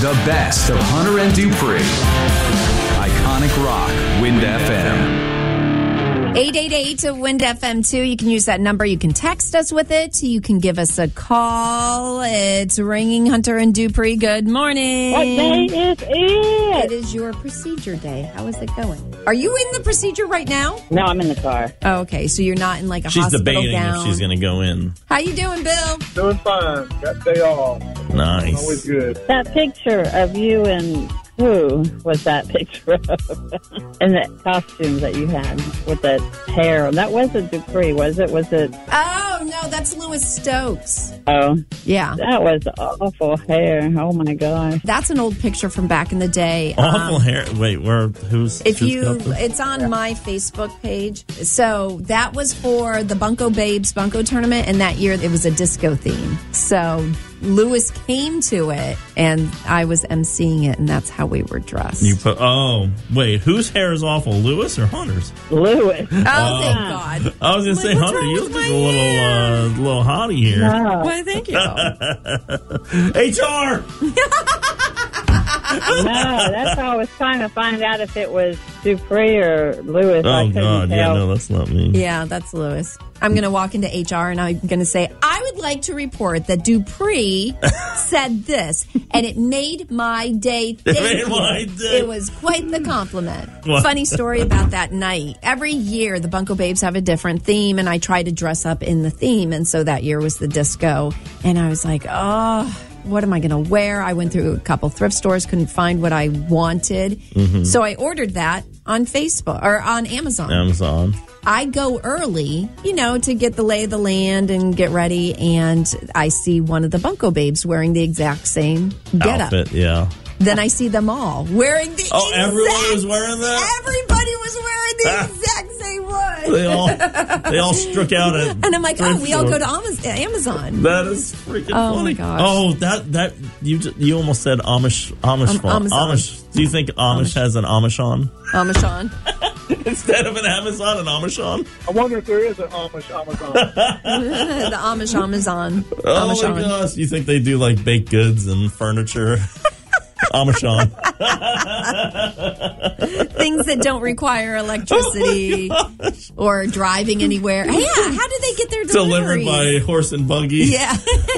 The best of Hunter and Dupree. Iconic Rock, Wind FM. 888-WIND-FM2. You can use that number. You can text us with it. You can give us a call. It's ringing. Hunter and Dupree, good morning. What day is it? It is your procedure day. How is it going? Are you in the procedure right now? No, I'm in the car. Oh, okay. So you're not in like a hospital debating gown. if she's going to go in. How you doing, Bill? Doing fine. Got day off. Nice. Always good. That picture of you and who was that picture of? And the costumes that you had with that hair. That wasn't Dupree, was it? Was it? Oh, no, that's Louis Stokes. Oh. Yeah. That was awful hair. Oh, my gosh. That's an old picture from back in the day. Awful hair. Wait, who's got this? It's on my Facebook page. So that was for the Bunko Babes Bunko tournament, and that year it was a disco theme. So Lewis came to it, and I was emceeing it, and that's how we were dressed. Wait, whose hair is awful, Lewis or Hunter's? Lewis. Thank God. I was going to say, what's Hunter, wrong you with look my a little hottie here. No. Why, thank you. HR! No, that's how I was trying to find out if it was Dupree or Lewis. I Oh, couldn't God. tell. Yeah, no, that's not me. Yeah, that's Lewis. I'm going to walk into HR and I'm going to say, I would like to report that Dupree said this, and it made my day. Thank made you. my day. It was quite the compliment. What? Funny story about that night. Every year, the Bunko Babes have a different theme, and I try to dress up in the theme, and so that year was the disco. And I was like, what am I going to wear? I went through a couple thrift stores, couldn't find what I wanted. So I ordered that on Facebook or on Amazon. I go early, to get the lay of the land and get ready, and I see one of the Bunko Babes wearing the exact same getup. Outfit, yeah. Then I see them all wearing the exact... everyone was wearing that? Everybody was wearing the exact same one. They all struck out at And I'm like, thrift we all store. go to Amazon. That is freaking funny. My gosh. Oh, that you almost said Amish font. Amazon. Amish. Do you think Amish has an Amishon? Amazon. Instead of an Amazon, an Amishon? I wonder if there is an Amish Amazon. The Amish Amazon. Oh Amazon. my gosh. You think they do like baked goods and furniture? Amishon. Things that don't require electricity or driving anywhere. Yeah, how do they get their delivery? Delivered by horse and buggy. Yeah.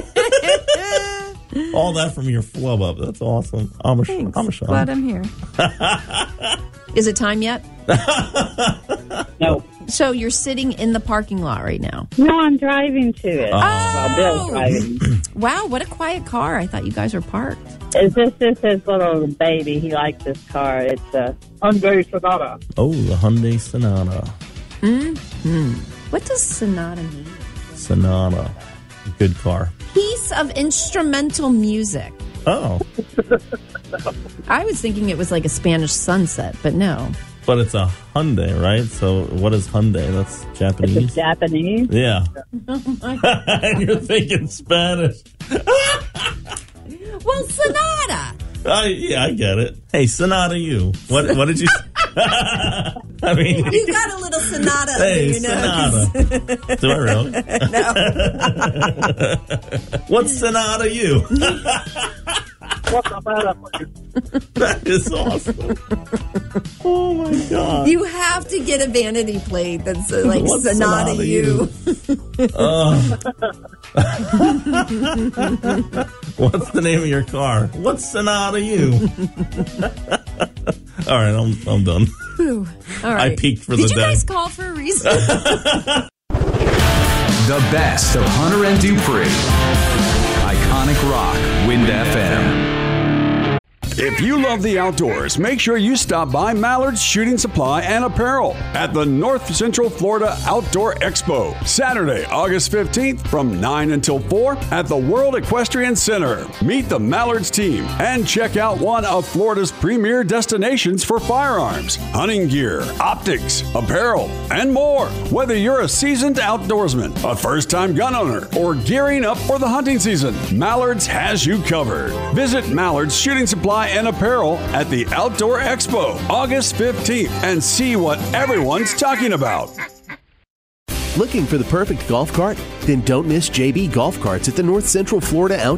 All that from your flub up. That's awesome. Amishon. Glad I'm here. Is it time yet? No. So you're sitting in the parking lot right now. No, I'm driving to it. Oh. Well, Bill's driving. Wow, what a quiet car. I thought you guys were parked. Is this just his little baby? He likes this car. It's a Hyundai Sonata. Oh, the Hyundai Sonata. What does Sonata mean? Sonata. Good car. Piece of instrumental music. Oh. I was thinking it was like a Spanish sunset, but no. But it's a Hyundai, right? So what is Hyundai? That's Japanese? It's Japanese. Yeah. Oh my God. And you're thinking Spanish. Well, Sonata. Yeah, I get it. Hey, Sonata, you. What did you I mean, You got a little Sonata hey, under your nose. Sonata. Do I really? No. What's Sonata, you? What's the matter with you? That is awesome. Oh, my God. You have to get a vanity plate that's like What's Sonata, Sonata you. What's the name of your car? What's Sonata, you? All right, I'm done. Whew. All right. I peaked for the Did you day. guys call for a reason? The best of Hunter and Dupree. Iconic Rock, Wind FM. If you love the outdoors, make sure you stop by Mallard's Shooting Supply and Apparel at the North Central Florida Outdoor Expo, Saturday, August 15th from 9 until 4 at the World Equestrian Center. Meet the Mallard's team and check out one of Florida's premier destinations for firearms, hunting gear, optics, apparel, and more. Whether you're a seasoned outdoorsman, a first-time gun owner, or gearing up for the hunting season, Mallard's has you covered. Visit Mallard's Shooting Supply and Apparel at the Outdoor Expo, August 15th, and see what everyone's talking about. Looking for the perfect golf cart? Then don't miss JB Golf Carts at the North Central Florida Outdoor